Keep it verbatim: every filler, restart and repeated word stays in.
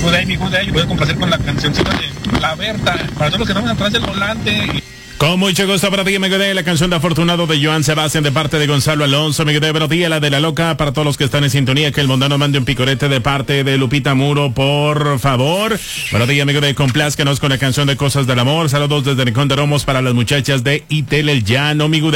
good day, mi good day. Yo voy a complacer con la cancioncita de La Berta. Para todos los que estamos atrás del volante. Con mucho gusto para ti, amigo de la canción de Afortunado de Joan Sebastián de parte de Gonzalo Alonso, amigo de buenos días, la de la loca para todos los que están en sintonía, que el mundano mande un picorete de parte de Lupita Muro, por favor. Buenos días, amigo de complázcanos con la canción de Cosas del Amor. Saludos desde Rincón de Romos para las muchachas de Itel El Llano, amigo de